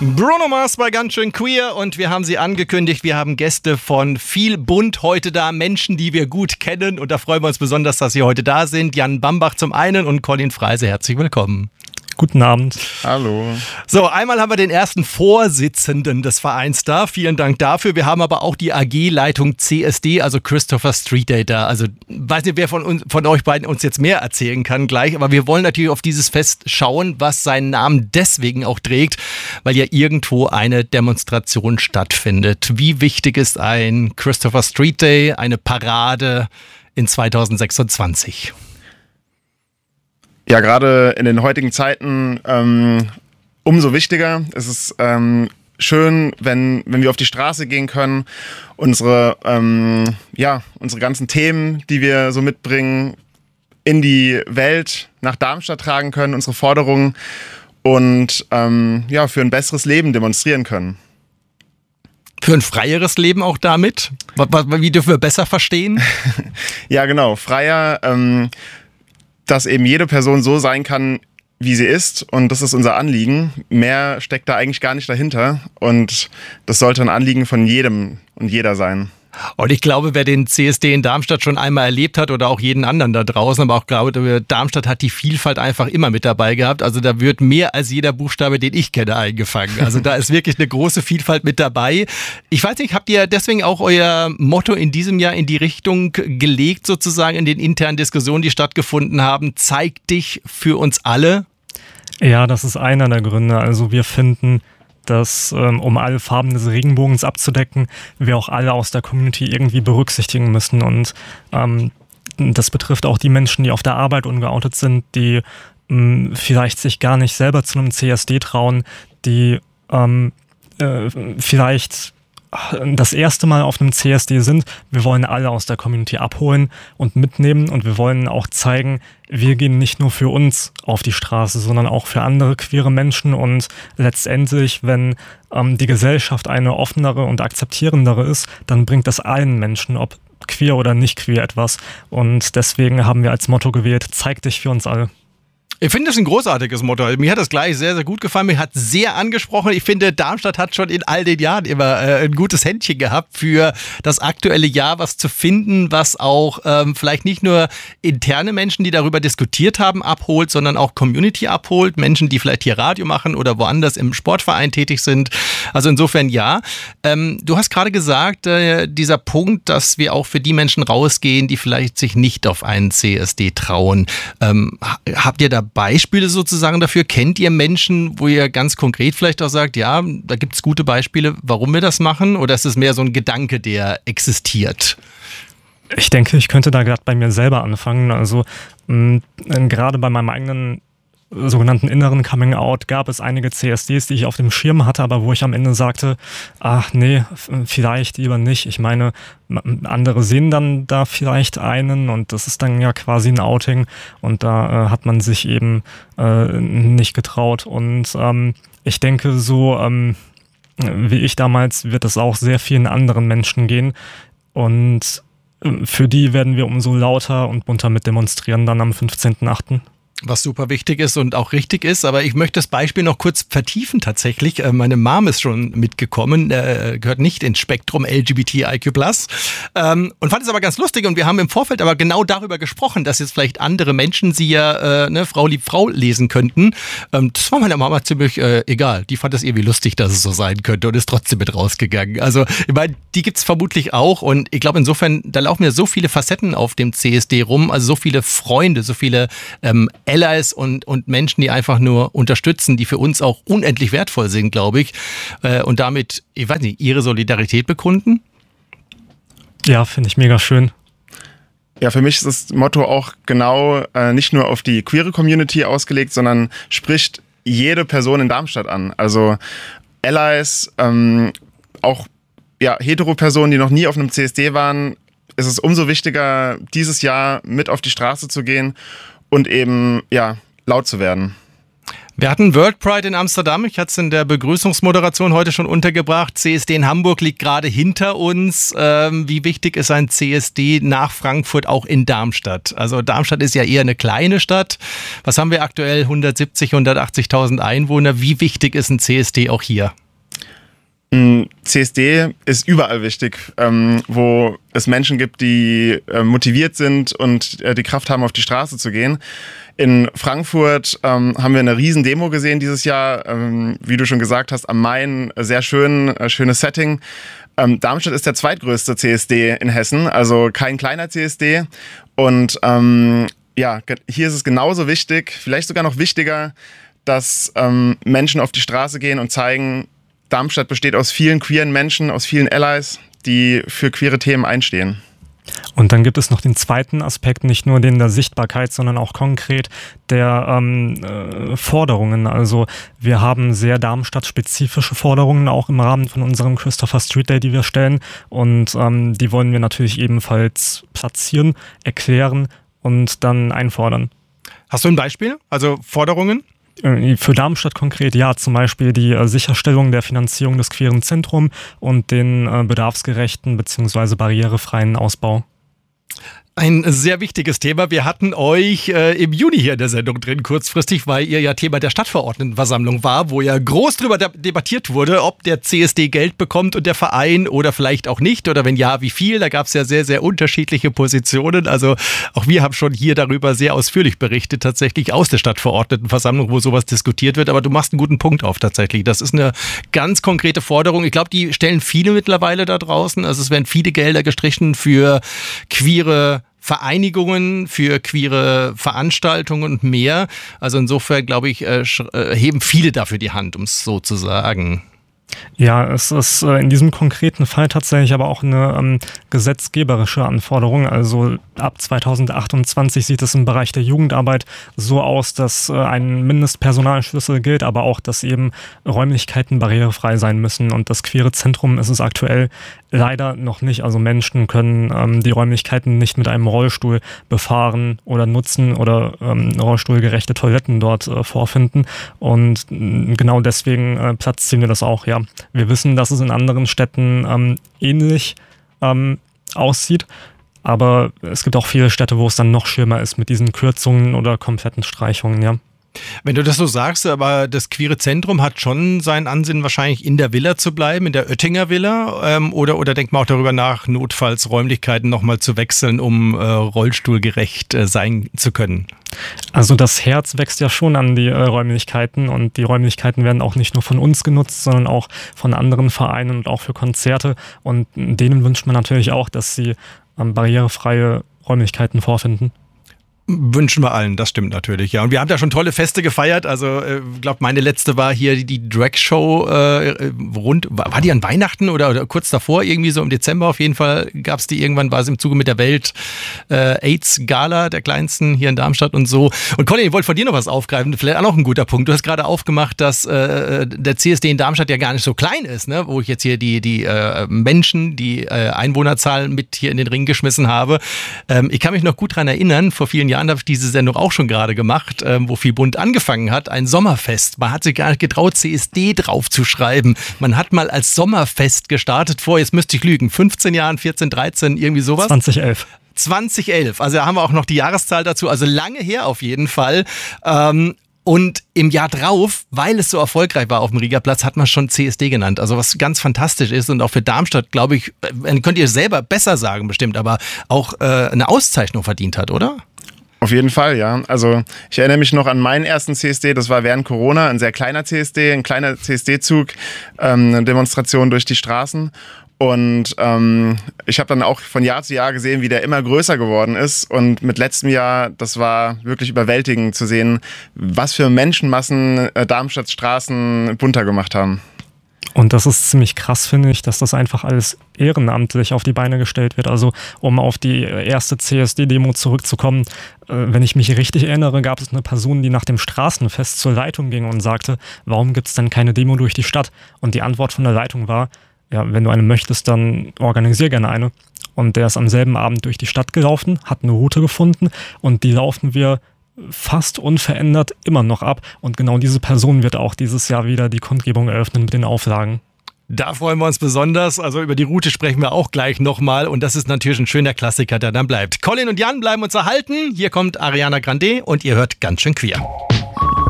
Bruno Mars war ganz schön queer und wir haben sie angekündigt. Wir haben Gäste von viel Bunt heute da, Menschen, die wir gut kennen. Und da freuen wir uns besonders, dass sie heute da sind. Jan Bambach zum einen und Colin Freise. Herzlich willkommen. Guten Abend. Hallo. So, einmal haben wir den ersten Vorsitzenden des Vereins da. Vielen Dank dafür. Wir haben aber auch die AG-Leitung CSD, also Christopher Street Day da. Also, weiß nicht, wer von euch beiden uns jetzt mehr erzählen kann gleich. Aber wir wollen natürlich auf dieses Fest schauen, was seinen Namen deswegen auch trägt, weil ja irgendwo eine Demonstration stattfindet. Wie wichtig ist ein Christopher Street Day, eine Parade in 2026? Ja, gerade in den heutigen Zeiten umso wichtiger. Es ist schön, wenn wir auf die Straße gehen können, unsere ganzen Themen, die wir so mitbringen, in die Welt nach Darmstadt tragen können, unsere Forderungen und für ein besseres Leben demonstrieren können. Für ein freieres Leben auch damit? Wie dürfen wir besser verstehen? Ja, genau. Freier, dass eben jede Person so sein kann, wie sie ist. Und das ist unser Anliegen. Mehr steckt da eigentlich gar nicht dahinter. Und das sollte ein Anliegen von jedem und jeder sein. Und ich glaube, wer den CSD in Darmstadt schon einmal erlebt hat oder auch jeden anderen da draußen, aber auch glaube, Darmstadt hat die Vielfalt einfach immer mit dabei gehabt. Also da wird mehr als jeder Buchstabe, den ich kenne, eingefangen. Also da ist wirklich eine große Vielfalt mit dabei. Ich weiß nicht, habt ihr deswegen auch euer Motto in diesem Jahr in die Richtung gelegt, sozusagen in den internen Diskussionen, die stattgefunden haben? Zeig dich für uns alle? Ja, das ist einer der Gründe. Also wir finden, dass, um alle Farben des Regenbogens abzudecken, wir auch alle aus der Community irgendwie berücksichtigen müssen. Und das betrifft auch die Menschen, die auf der Arbeit ungeoutet sind, die vielleicht sich gar nicht selber zu einem CSD trauen, die vielleicht das erste Mal auf einem CSD sind. Wir wollen alle aus der Community abholen und mitnehmen und wir wollen auch zeigen, wir gehen nicht nur für uns auf die Straße, sondern auch für andere queere Menschen und letztendlich, wenn die Gesellschaft eine offenere und akzeptierendere ist, dann bringt das allen Menschen, ob queer oder nicht queer, etwas und deswegen haben wir als Motto gewählt, zeig dich für uns alle. Ich finde das ein großartiges Motto. Mir hat das gleich sehr, sehr gut gefallen. Mir hat sehr angesprochen. Ich finde, Darmstadt hat schon in all den Jahren immer ein gutes Händchen gehabt für das aktuelle Jahr, was zu finden, was auch vielleicht nicht nur interne Menschen, die darüber diskutiert haben, abholt, sondern auch Community abholt. Menschen, die vielleicht hier Radio machen oder woanders im Sportverein tätig sind. Also insofern ja. Du hast gerade gesagt, dieser Punkt, dass wir auch für die Menschen rausgehen, die vielleicht sich nicht auf einen CSD trauen. Habt ihr da Beispiele sozusagen dafür? Kennt ihr Menschen, wo ihr ganz konkret vielleicht auch sagt, ja, da gibt es gute Beispiele, warum wir das machen? Oder ist es mehr so ein Gedanke, der existiert? Ich denke, ich könnte da gerade bei mir selber anfangen. Also gerade bei meinem eigenen sogenannten inneren Coming-out gab es einige CSDs, die ich auf dem Schirm hatte, aber wo ich am Ende sagte, ach nee, vielleicht lieber nicht. Ich meine, andere sehen dann da vielleicht einen und das ist dann ja quasi ein Outing und da hat man sich eben nicht getraut. Und ich denke, so wie ich damals, wird es auch sehr vielen anderen Menschen gehen und für die werden wir umso lauter und bunter mit demonstrieren dann am 15.8. Was super wichtig ist und auch richtig ist, aber ich möchte das Beispiel noch kurz vertiefen tatsächlich. Meine Mom ist schon mitgekommen, gehört nicht ins Spektrum LGBTIQ+, und fand es aber ganz lustig und wir haben im Vorfeld aber genau darüber gesprochen, dass jetzt vielleicht andere Menschen sie ja Frau lieb Frau lesen könnten. Das war meiner Mama ziemlich egal. Die fand es irgendwie lustig, dass es so sein könnte und ist trotzdem mit rausgegangen. Also ich meine, die gibt's vermutlich auch und ich glaube insofern, da laufen ja so viele Facetten auf dem CSD rum, also so viele Freunde, so viele Allies und Menschen, die einfach nur unterstützen, die für uns auch unendlich wertvoll sind, glaube ich. Und damit, ich weiß nicht, ihre Solidarität bekunden? Ja, finde ich mega schön. Ja, für mich ist das Motto auch genau nicht nur auf die queere Community ausgelegt, sondern spricht jede Person in Darmstadt an. Also Allies, auch hetero-Personen, die noch nie auf einem CSD waren, ist es umso wichtiger, dieses Jahr mit auf die Straße zu gehen und eben, laut zu werden. Wir hatten World Pride in Amsterdam. Ich hatte es in der Begrüßungsmoderation heute schon untergebracht. CSD in Hamburg liegt gerade hinter uns. Wie wichtig ist ein CSD nach Frankfurt auch in Darmstadt? Also Darmstadt ist ja eher eine kleine Stadt. Was haben wir aktuell? 170.000, 180.000 Einwohner. Wie wichtig ist ein CSD auch hier? CSD ist überall wichtig, wo es Menschen gibt, die motiviert sind und die Kraft haben, auf die Straße zu gehen. In Frankfurt haben wir eine riesen Demo gesehen dieses Jahr, wie du schon gesagt hast, am Main, sehr schönes Setting. Darmstadt ist der zweitgrößte CSD in Hessen, also kein kleiner CSD. Und hier ist es genauso wichtig, vielleicht sogar noch wichtiger, dass Menschen auf die Straße gehen und zeigen, Darmstadt besteht aus vielen queeren Menschen, aus vielen Allies, die für queere Themen einstehen. Und dann gibt es noch den zweiten Aspekt, nicht nur den der Sichtbarkeit, sondern auch konkret der Forderungen. Also wir haben sehr Darmstadt-spezifische Forderungen, auch im Rahmen von unserem Christopher Street Day, die wir stellen. Und die wollen wir natürlich ebenfalls platzieren, erklären und dann einfordern. Hast du ein Beispiel? Also Forderungen? Für Darmstadt konkret, ja, zum Beispiel die Sicherstellung der Finanzierung des queeren Zentrums und den bedarfsgerechten bzw. barrierefreien Ausbau. Ein sehr wichtiges Thema. Wir hatten euch im Juni hier in der Sendung drin, kurzfristig, weil ihr ja Thema der Stadtverordnetenversammlung war, wo ja groß darüber debattiert wurde, ob der CSD Geld bekommt und der Verein oder vielleicht auch nicht oder wenn ja, wie viel. Da gab es ja sehr, sehr unterschiedliche Positionen. Also auch wir haben schon hier darüber sehr ausführlich berichtet, tatsächlich aus der Stadtverordnetenversammlung, wo sowas diskutiert wird. Aber du machst einen guten Punkt auf tatsächlich. Das ist eine ganz konkrete Forderung. Ich glaube, die stellen viele mittlerweile da draußen. Also es werden viele Gelder gestrichen für queere Vereinigungen, für queere Veranstaltungen und mehr. Also insofern, glaube ich, heben viele dafür die Hand, um es so zu sagen. Ja, es ist in diesem konkreten Fall tatsächlich aber auch eine gesetzgeberische Anforderung. Also ab 2028 sieht es im Bereich der Jugendarbeit so aus, dass ein Mindestpersonalschlüssel gilt, aber auch, dass eben Räumlichkeiten barrierefrei sein müssen. Und das queere Zentrum ist es aktuell leider noch nicht. Also Menschen können die Räumlichkeiten nicht mit einem Rollstuhl befahren oder nutzen oder rollstuhlgerechte Toiletten dort vorfinden. Und genau deswegen platzieren wir das auch, ja. Wir wissen, dass es in anderen Städten ähnlich aussieht, aber es gibt auch viele Städte, wo es dann noch schlimmer ist mit diesen Kürzungen oder kompletten Streichungen, ja. Wenn du das so sagst, aber das queere Zentrum hat schon seinen Ansinnen, wahrscheinlich in der Villa zu bleiben, in der Oettinger Villa, oder denkt man auch darüber nach, notfalls Räumlichkeiten nochmal zu wechseln, um rollstuhlgerecht sein zu können? Also das Herz wächst ja schon an die Räumlichkeiten und die Räumlichkeiten werden auch nicht nur von uns genutzt, sondern auch von anderen Vereinen und auch für Konzerte und denen wünscht man natürlich auch, dass sie barrierefreie Räumlichkeiten vorfinden. Wünschen wir allen, das stimmt natürlich, ja. Und wir haben da schon tolle Feste gefeiert. Also, ich glaube, meine letzte war hier die Drag-Show war die an Weihnachten oder kurz davor, irgendwie so im Dezember auf jeden Fall gab es die irgendwann, war es im Zuge mit der Welt-AIDS-Gala, der kleinsten hier in Darmstadt und so. Und Colin, ich wollte von dir noch was aufgreifen, vielleicht auch noch ein guter Punkt. Du hast gerade aufgemacht, dass der CSD in Darmstadt ja gar nicht so klein ist, ne? Wo ich jetzt hier die Menschen, die Einwohnerzahl mit hier in den Ring geschmissen habe. Ich kann mich noch gut daran erinnern, vor vielen Jahren habe ich diese Sendung auch schon gerade gemacht, wo viel bunt angefangen hat, ein Sommerfest. Man hat sich gar nicht getraut, CSD drauf zu schreiben. Man hat mal als Sommerfest gestartet vor, jetzt müsste ich lügen, 15 Jahren, 14, 13, irgendwie sowas? 2011. 2011, also da haben wir auch noch die Jahreszahl dazu, also lange her auf jeden Fall. Und im Jahr drauf, weil es so erfolgreich war auf dem Riegerplatz, hat man schon CSD genannt. Also was ganz fantastisch ist und auch für Darmstadt, glaube ich, könnt ihr selber besser sagen bestimmt, aber auch eine Auszeichnung verdient hat, oder? Auf jeden Fall, ja. Also ich erinnere mich noch an meinen ersten CSD, das war während Corona, ein sehr kleiner CSD, ein kleiner CSD-Zug, eine Demonstration durch die Straßen. Und ich habe dann auch von Jahr zu Jahr gesehen, wie der immer größer geworden ist. Und mit letztem Jahr, das war wirklich überwältigend zu sehen, was für Menschenmassen Darmstadts Straßen bunter gemacht haben. Und das ist ziemlich krass, finde ich, dass das einfach alles ehrenamtlich auf die Beine gestellt wird. Also um auf die erste CSD-Demo zurückzukommen, wenn ich mich richtig erinnere, gab es eine Person, die nach dem Straßenfest zur Leitung ging und sagte, warum gibt es denn keine Demo durch die Stadt? Und die Antwort von der Leitung war, ja, wenn du eine möchtest, dann organisier gerne eine. Und der ist am selben Abend durch die Stadt gelaufen, hat eine Route gefunden und die laufen wir fast unverändert immer noch ab. Und genau diese Person wird auch dieses Jahr wieder die Kundgebung eröffnen mit den Auflagen. Da freuen wir uns besonders. Also über die Route sprechen wir auch gleich nochmal. Und das ist natürlich ein schöner Klassiker, der dann bleibt. Colin und Jan bleiben uns erhalten. Hier kommt Ariana Grande und ihr hört Ganz schön queer.